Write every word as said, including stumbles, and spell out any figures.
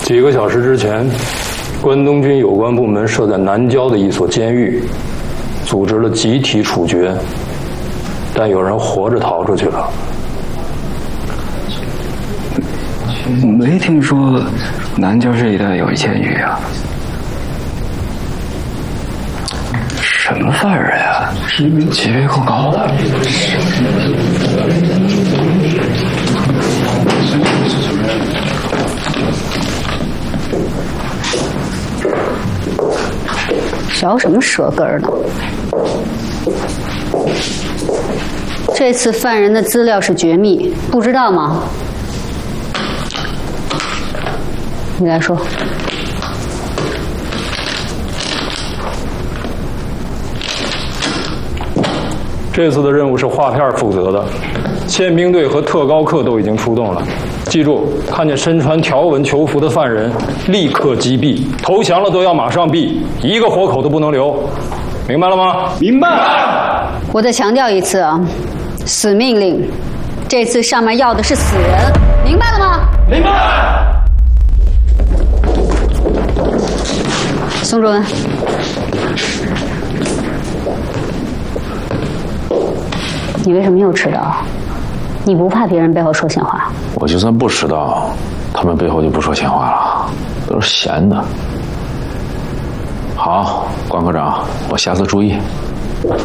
几个小时之前，关东军有关部门设在南郊的一所监狱，组织了集体处决，但有人活着逃出去了。 没听说南郊这一带有监狱啊？什么犯人啊？级别够高的。 嚼什么舌根儿呢？这次犯人的资料是绝密，不知道吗？你来说。 这次的任务是划片负责的，宪兵队和特高课都已经出动了。记住，看见身穿条纹囚服的犯人，立刻击毙，投降了都要马上毙，一个活口都不能留，明白了吗？ 明白。 我再强调一次啊，死命令，这次上面要的是死人，明白了吗？ 明白。 宋主任。你为什么又迟到？你不怕别人背后说闲话？ 我就算不迟到，他们背后就不说闲话了，都是闲的。好，关科长，我下次注意。